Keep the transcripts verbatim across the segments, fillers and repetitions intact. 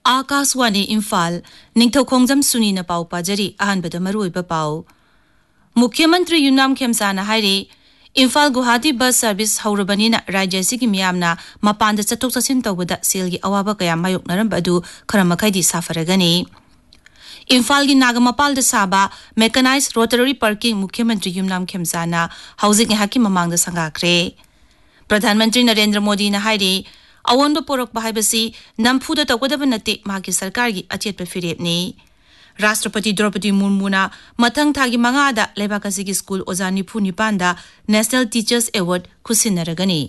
आकाशवाणी इम्फाल निंगथौखोंजम सुनीना पाउ पाजरी अहानबदा मरुइबा पाउ मुख्यमंत्री युमनाम खेमसाना हाइरे इम्फाल गुवाहाटी बस सर्विस हौरबनीना राज्यसिगी मियामना मपानदा चथोक चसिन तौबदा सेलगी अवाबा कया मायोकनरंबदु खरमखैदी साफरगनी इम्फाल की नागमपाल साबा मेकनाइज रोटरी पार्किंग मुख्यमंत्री युमनाम खेमसाना हौजिक हाकी ममांग संगाख्रे प्रधानमंत्री नरेंद्र मोदी ने हाइरे अवोंब पोरक्पा हाइबसी नमफुदा तौगदब नते मागी सरकार की अचेत फिरेपनी राष्ट्रपति द्रौपदी मुर्मुना मथंग थागी मंगादा लेबाकसी स्कूल ओजा निफु निपानदा नेशनल टीचर्स अवार्ड खुसिनरगनी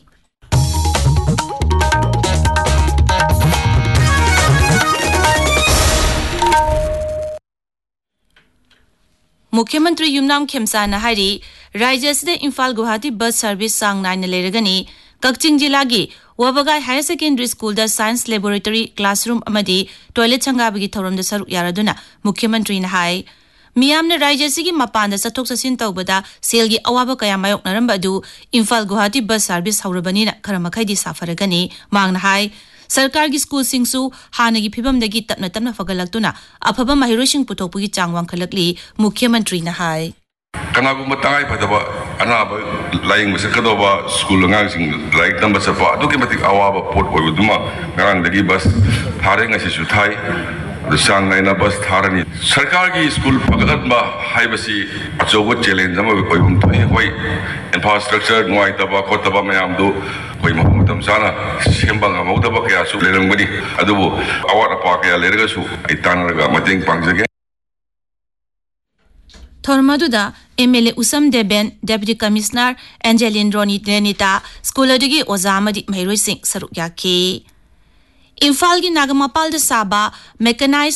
मुख्यमंत्री युमनाम खेमसाना हाइरे राज्यसिदा इम्फाल गुवाहाटी बस सर्विस सांग नाइन लेरगनी कक्चिंग जिला की वबगाई हायर सेकेंडरी स्कूल दा साइंस लैबोरेटरी क्लासरूम अमदी टॉयलेट संगाबगी थौरमदा सरुक यारदुना मुख्यमंत्री ने हाई मियामने राज्यसिगी मपानदा चथोक चसिन तौबदा सेलगी अवाबा कया मायोकनरंबदु इम्फाल गुवाहाटी बस सर्विस हौरबनीना खरमखैदी साफरगनी मांगना हाई सरकार की स्कूल सिंसु हानगी फिबमदगी तपना तपना फगलक्तुना अफबा महिरोसिंग पुथोकपुगी चांग वांखलकली मुख्यमंत्री ने हाई कनागुम तंगाई फदबा अनाब लाइंग मसकदोबा स्कूल अंगांसिंग लाइक तंबा सफा अदुकी मतिक अवाबा पोट ओइबदुमा ngangdagi बस थारे ngasi थाई सांग नाइना बस थारनी सरकार की स्कूल फगलतबा हाइबसी अचौब चैलेंज अमा ओइबुम थोइ होय इंफ्रास्ट्रक्चर नुआइतबा खोतबा मयामदु होय महमतम साना Semba ngamaudaba kaya su lerangmani adubu awat apa kaya leragasu ai tanaraga mateng pangjage थोरमदुदा MLA उसम देबेन डेप्यूटी कमिश्नर एंजेलिन रोनी डेनिता स्कूल अदुगी ओजामदी महिरोइसिंग सरुक याकी इम्फाल की नागमपाल साबा मेकनाइज